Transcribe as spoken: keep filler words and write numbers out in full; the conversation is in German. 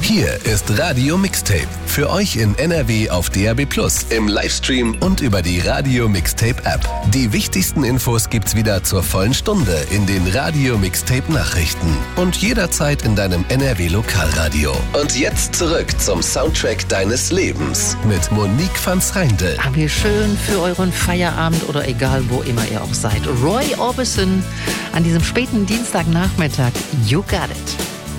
Hier ist Radio Mixtape. Für euch in N R W auf D A B plus, im Livestream und über die Radio Mixtape App. Die wichtigsten Infos gibt's wieder zur vollen Stunde in den Radio Mixtape Nachrichten und jederzeit in deinem N R W Lokalradio. Und jetzt zurück zum Soundtrack deines Lebens mit Monique van Schreindel. Ah, wie schön für euren Feierabend oder egal wo immer ihr auch seid. Roy Orbison an diesem späten Dienstagnachmittag. You got it.